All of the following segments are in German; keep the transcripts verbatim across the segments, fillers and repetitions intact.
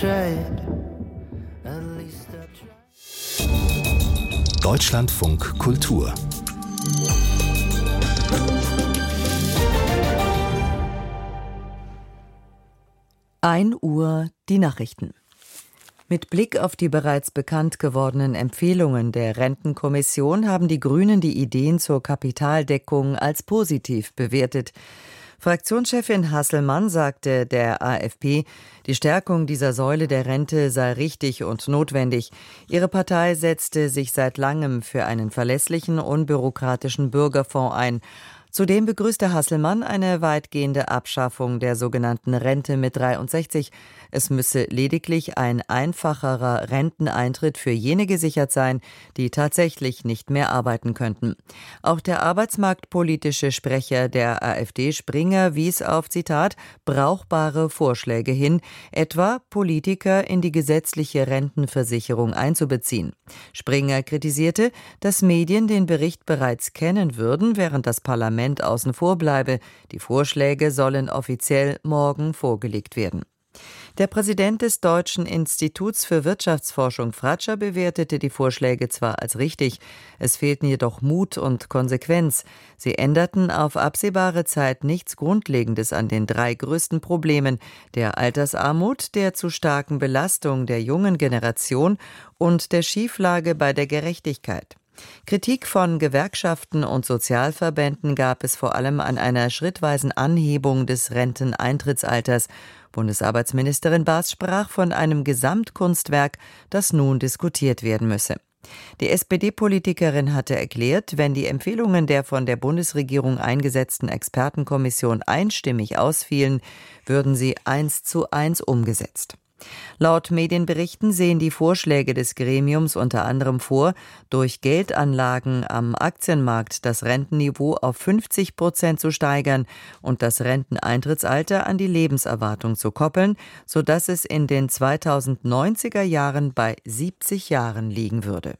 tried. At least I tried. Deutschlandfunk Kultur. ein Uhr die Nachrichten. Mit Blick auf die bereits bekannt gewordenen Empfehlungen der Rentenkommission haben die Grünen die Ideen zur Kapitaldeckung als positiv bewertet. Fraktionschefin Hasselmann sagte der A f P, die Stärkung dieser Säule der Rente sei richtig und notwendig. Ihre Partei setzte sich seit langem für einen verlässlichen, unbürokratischen Bürgerfonds ein. Zudem begrüßte Hasselmann eine weitgehende Abschaffung der sogenannten Rente mit dreiundsechzig. Es müsse lediglich ein einfacherer Renteneintritt für jene gesichert sein, die tatsächlich nicht mehr arbeiten könnten. Auch der arbeitsmarktpolitische Sprecher der AfD, Springer, wies auf, Zitat, brauchbare Vorschläge hin, etwa Politiker in die gesetzliche Rentenversicherung einzubeziehen. Springer kritisierte, dass Medien den Bericht bereits kennen würden, während das Parlament außen vor bleibe. Die Vorschläge sollen offiziell morgen vorgelegt werden. Der Präsident des Deutschen Instituts für Wirtschaftsforschung, Fratscher, bewertete die Vorschläge zwar als richtig, es fehlten jedoch Mut und Konsequenz. Sie änderten auf absehbare Zeit nichts Grundlegendes an den drei größten Problemen: der Altersarmut, der zu starken Belastung der jungen Generation und der Schieflage bei der Gerechtigkeit. Kritik von Gewerkschaften und Sozialverbänden gab es vor allem an einer schrittweisen Anhebung des Renteneintrittsalters. Bundesarbeitsministerin Baas sprach von einem Gesamtkunstwerk, das nun diskutiert werden müsse. Die S P D-Politikerin hatte erklärt, wenn die Empfehlungen der von der Bundesregierung eingesetzten Expertenkommission einstimmig ausfielen, würden sie eins zu eins umgesetzt. Laut Medienberichten sehen die Vorschläge des Gremiums unter anderem vor, durch Geldanlagen am Aktienmarkt das Rentenniveau auf fünfzig Prozent zu steigern und das Renteneintrittsalter an die Lebenserwartung zu koppeln, sodass es in den zweitausendneunziger Jahren bei siebzig Jahren liegen würde.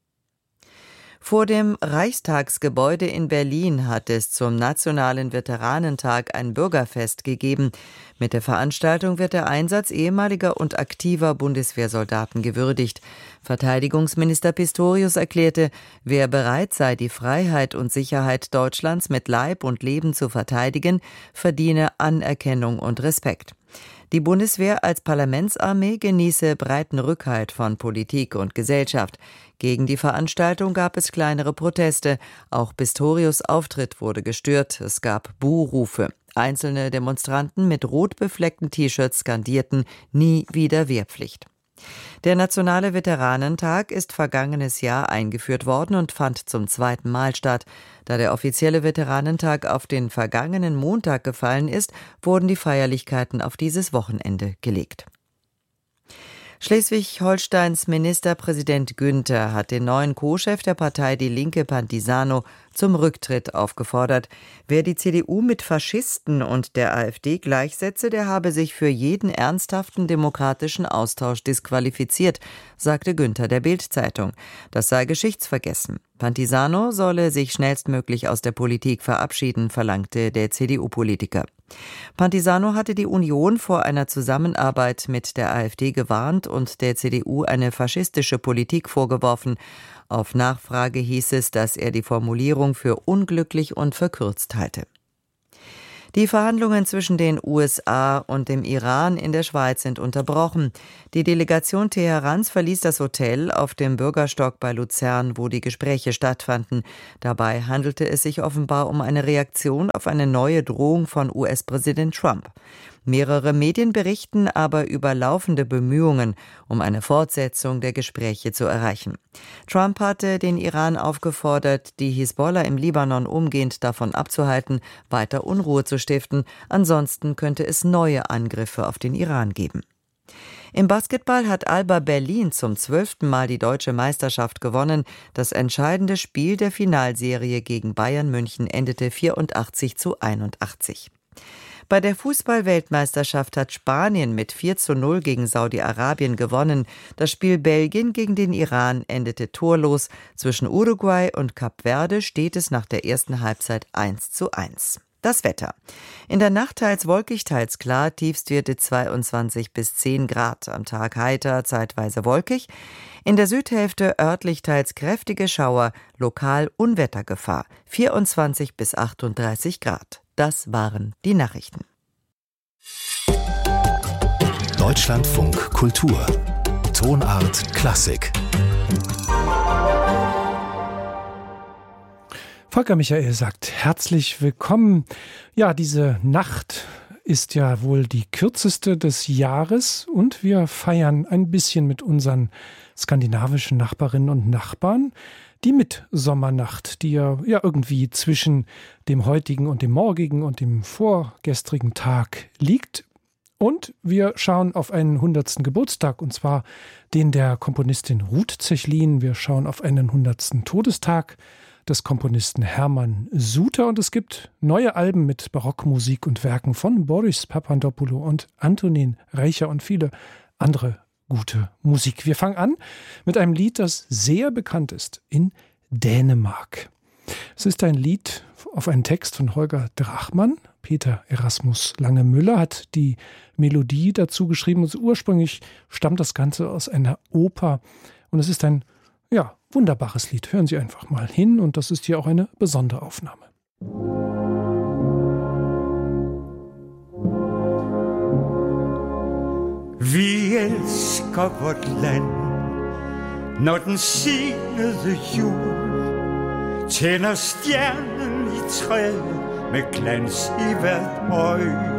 Vor dem Reichstagsgebäude in Berlin hat es zum Nationalen Veteranentag ein Bürgerfest gegeben. Mit der Veranstaltung wird der Einsatz ehemaliger und aktiver Bundeswehrsoldaten gewürdigt. Verteidigungsminister Pistorius erklärte, wer bereit sei, die Freiheit und Sicherheit Deutschlands mit Leib und Leben zu verteidigen, verdiene Anerkennung und Respekt. Die Bundeswehr als Parlamentsarmee genieße breiten Rückhalt von Politik und Gesellschaft. Gegen die Veranstaltung gab es kleinere Proteste. Auch Pistorius' Auftritt wurde gestört. Es gab Buhrufe. Einzelne Demonstranten mit rot befleckten T-Shirts skandierten: Nie wieder Wehrpflicht. Der Nationale Veteranentag ist vergangenes Jahr eingeführt worden und fand zum zweiten Mal statt. Da der offizielle Veteranentag auf den vergangenen Montag gefallen ist, wurden die Feierlichkeiten auf dieses Wochenende gelegt. Schleswig-Holsteins Ministerpräsident Günther hat den neuen Co-Chef der Partei Die Linke, Pantisano, zum Rücktritt aufgefordert. Wer die C D U mit Faschisten und der AfD gleichsetze, der habe sich für jeden ernsthaften demokratischen Austausch disqualifiziert, sagte Günther der Bild-Zeitung. Das sei geschichtsvergessen. Pantisano solle sich schnellstmöglich aus der Politik verabschieden, verlangte der C D U-Politiker. Pantisano hatte die Union vor einer Zusammenarbeit mit der AfD gewarnt und der C D U eine faschistische Politik vorgeworfen. Auf Nachfrage hieß es, dass er die Formulierung für unglücklich und verkürzt halte. Die Verhandlungen zwischen den U S A und dem Iran in der Schweiz sind unterbrochen. Die Delegation Teherans verließ das Hotel auf dem Bürgerstock bei Luzern, wo die Gespräche stattfanden. Dabei handelte es sich offenbar um eine Reaktion auf eine neue Drohung von U S-Präsident Trump. Mehrere Medien berichten aber über laufende Bemühungen, um eine Fortsetzung der Gespräche zu erreichen. Trump hatte den Iran aufgefordert, die Hisbollah im Libanon umgehend davon abzuhalten, weiter Unruhe zu stiften. Ansonsten könnte es neue Angriffe auf den Iran geben. Im Basketball hat Alba Berlin zum zwölften Mal die deutsche Meisterschaft gewonnen. Das entscheidende Spiel der Finalserie gegen Bayern München endete vierundachtzig zu einundachtzig. Bei der Fußball-Weltmeisterschaft hat Spanien mit vier zu null gegen Saudi-Arabien gewonnen. Das Spiel Belgien gegen den Iran endete torlos. Zwischen Uruguay und Kap Verde steht es nach der ersten Halbzeit eins zu eins. Das Wetter. In der Nacht teils wolkig, teils klar, Tiefstwerte zweiundzwanzig bis zehn Grad. Am Tag heiter, zeitweise wolkig. In der Südhälfte örtlich teils kräftige Schauer, lokal Unwettergefahr, vierundzwanzig bis achtunddreißig Grad. Das waren die Nachrichten. Deutschlandfunk Kultur. Tonart Klassik. Volker Michael sagt herzlich willkommen. Ja, diese Nacht ist ja wohl die kürzeste des Jahres und wir feiern ein bisschen mit unseren skandinavischen Nachbarinnen und Nachbarn die Mitsommernacht, die ja, ja irgendwie zwischen dem heutigen und dem morgigen und dem vorgestrigen Tag liegt. Und wir schauen auf einen hundertsten Geburtstag, und zwar den der Komponistin Ruth Zechlin. Wir schauen auf einen hundertsten Todestag des Komponisten Hermann Suter. Und es gibt neue Alben mit Barockmusik und Werken von Boris Papandopoulou und Antonin Reicher und viele andere gute Musik. Wir fangen an mit einem Lied, das sehr bekannt ist in Dänemark. Es ist ein Lied auf einen Text von Holger Drachmann. Peter Erasmus Lange-Müller hat die Melodie dazu geschrieben. Und ursprünglich stammt das Ganze aus einer Oper. Und es ist ein, ja, wunderbares Lied. Hören Sie einfach mal hin. Und das ist hier auch eine besondere Aufnahme. Vi elsker vort land, når den senede jul tænder stjernen i træet med glans i hvert øje.